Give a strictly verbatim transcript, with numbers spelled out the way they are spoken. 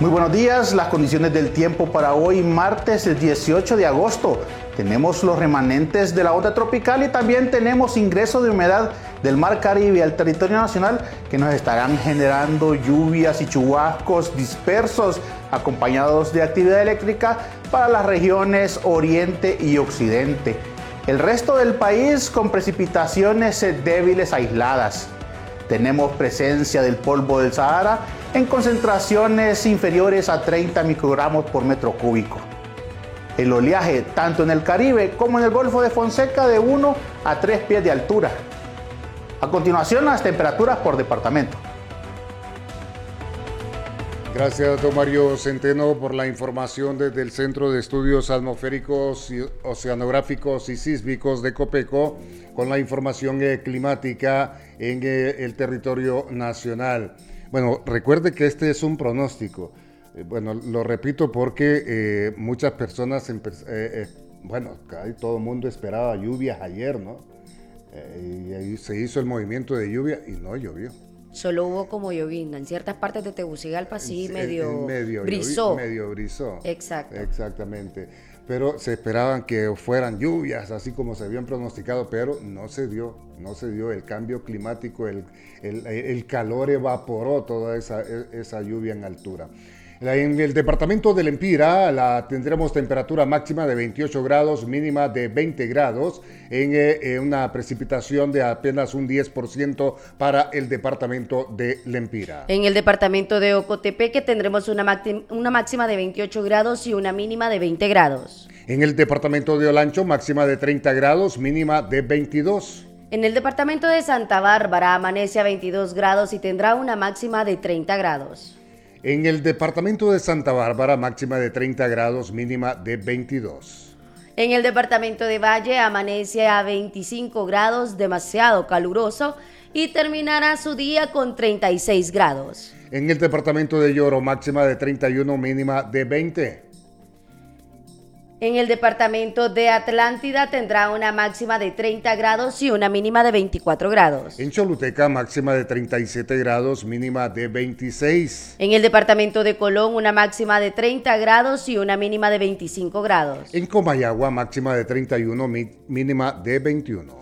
Muy buenos días, las condiciones del tiempo para hoy, martes el dieciocho de agosto. Tenemos los remanentes de la onda tropical y también tenemos ingreso de humedad del Mar Caribe al territorio nacional que nos estarán generando lluvias y chubascos dispersos acompañados de actividad eléctrica para las regiones oriente y occidente. El resto del país con precipitaciones débiles aisladas. Tenemos presencia del polvo del Sahara en concentraciones inferiores a treinta microgramos por metro cúbico. El oleaje, tanto en el Caribe como en el Golfo de Fonseca, de uno a tres pies de altura. A continuación, las temperaturas por departamento. Gracias, don Mario Centeno, por la información desde el Centro de Estudios Atmosféricos, Oceanográficos y Sísmicos de Copeco, con la información eh, climática en eh, el territorio nacional. Bueno, recuerde que este es un pronóstico. Eh, bueno, lo repito porque eh, muchas personas, eh, eh, bueno, casi todo el mundo esperaba lluvias ayer, ¿no? Eh, y ahí se hizo el movimiento de lluvia y no llovió. Solo hubo como llovizna. En ciertas partes de Tegucigalpa sí En- medio, en medio brisó. llovi- Medio brisó. Exacto. Exactamente. Pero se esperaban que fueran lluvias, así como se habían pronosticado, pero no se dio, no se dio. El cambio climático, el, el, el calor evaporó toda esa, esa lluvia en altura. En el departamento del Empira la tendremos temperatura máxima de veintiocho grados, mínima de veinte grados, en eh, una precipitación de apenas un diez por ciento para el departamento de Lempira. En el departamento de Ocotepeque tendremos una, máxima, una máxima de veintiocho grados y una mínima de veinte grados. En el departamento de Olancho, máxima de treinta grados, mínima de veintidós. En el departamento de Santa Bárbara amanece a veintidós grados y tendrá una máxima de treinta grados. En el departamento de Santa Bárbara, máxima de treinta grados, mínima de veintidós. En el departamento de Valle amanece a veinticinco grados, demasiado caluroso, y terminará su día con treinta y seis grados. En el departamento de Lloro, máxima de treinta y uno, mínima de veinte. En el departamento de Atlántida tendrá una máxima de treinta grados y una mínima de veinticuatro grados. En Choluteca, máxima de treinta y siete grados, mínima de veintiséis. En el departamento de Colón, una máxima de treinta grados y una mínima de veinticinco grados. En Comayagua, máxima de treinta y uno, mínima de veintiuno.